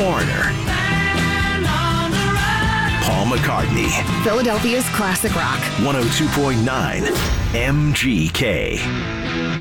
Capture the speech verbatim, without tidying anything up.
Foreigner. Paul McCartney. Philadelphia's classic rock. one oh two point nine M G K.